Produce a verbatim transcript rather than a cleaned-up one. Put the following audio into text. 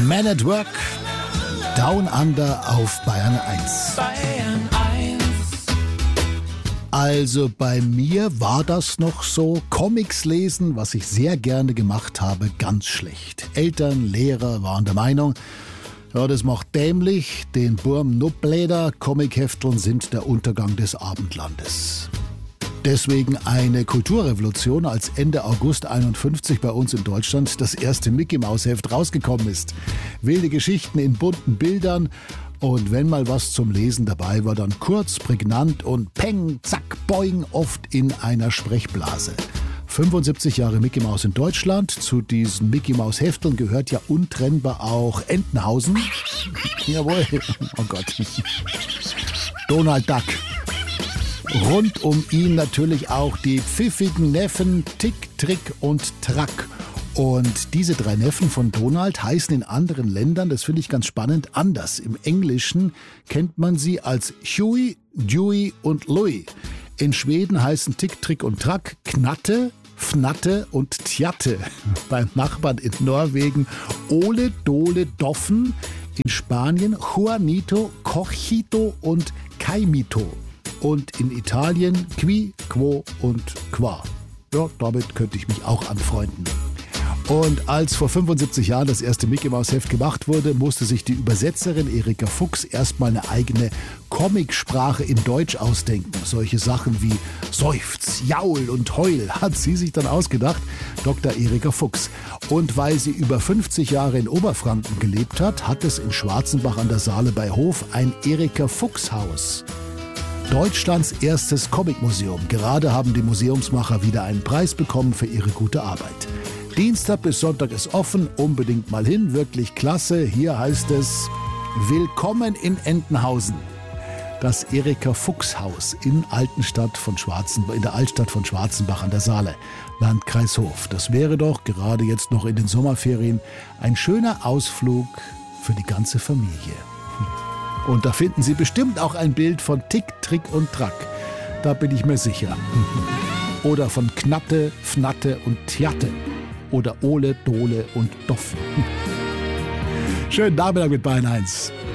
Man at Work, Down Under auf Bayern eins. Bayern eins. Also bei mir war das noch so, Comics lesen, was ich sehr gerne gemacht habe, ganz schlecht. Eltern, Lehrer waren der Meinung, ja, das macht dämlich, den Burm Nuppläder, Comichefteln sind der Untergang des Abendlandes. Deswegen eine Kulturrevolution, als Ende August einundfünfzig bei uns in Deutschland das erste Mickey-Maus-Heft rausgekommen ist. Wilde Geschichten in bunten Bildern und wenn mal was zum Lesen dabei war, dann kurz, prägnant und peng, zack, boing, oft in einer Sprechblase. fünfundsiebzig Jahre Mickey Maus in Deutschland. Zu diesen Mickey Maus Hefteln gehört ja untrennbar auch Entenhausen. Jawohl, oh Gott. Donald Duck. Rund um ihn natürlich auch die pfiffigen Neffen Tick, Trick und Track. Und diese drei Neffen von Donald heißen in anderen Ländern, das finde ich ganz spannend, anders. Im Englischen kennt man sie als Huey, Dewey und Louie. In Schweden heißen Tick, Trick und Track Knatte, Fnatte und Tjatte. Beim Nachbarn in Norwegen Ole, Dole, Doffen. In Spanien Juanito, Cochito und Caimito. Und in Italien Qui, Quo und Qua. Ja, damit könnte ich mich auch anfreunden. Und als vor fünfundsiebzig Jahren das erste Mickey-Maus-Heft gemacht wurde, musste sich die Übersetzerin Erika Fuchs erstmal eine eigene Comicsprache in Deutsch ausdenken. Solche Sachen wie Seufz, Jaul und Heul hat sie sich dann ausgedacht, Doktor Erika Fuchs. Und weil sie über fünfzig Jahre in Oberfranken gelebt hat, hat es in Schwarzenbach an der Saale bei Hof ein Erika-Fuchs-Haus. Deutschlands erstes Comicmuseum. Gerade haben die Museumsmacher wieder einen Preis bekommen für ihre gute Arbeit. Dienstag bis Sonntag ist offen, unbedingt mal hin, wirklich klasse. Hier heißt es Willkommen in Entenhausen. Das Erika-Fuchs-Haus in Altenstadt von Schwarzenbach, in der Altstadt von Schwarzenbach an der Saale, Landkreis Hof. Das wäre doch gerade jetzt noch in den Sommerferien ein schöner Ausflug für die ganze Familie. Und da finden Sie bestimmt auch ein Bild von Tick, Trick und Track. Da bin ich mir sicher. Oder von Knatte, Fnatte und Tjatte. Oder Ole, Dole und Doff. Schönen Nachmittag mit Bayern eins.